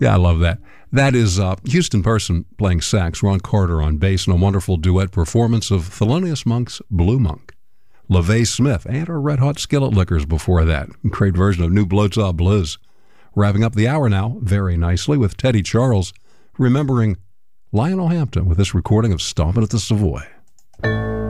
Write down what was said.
Yeah, I love that. That is Houston Person playing sax, Ron Carter on bass, and a wonderful duet performance of Thelonious Monk's Blue Monk. LaVey Smith and our Red Hot Skillet Lickers before that. Great version of New Bloodsaw Blues. Wrapping up the hour now very nicely with Teddy Charles remembering Lionel Hampton with this recording of Stompin' at the Savoy.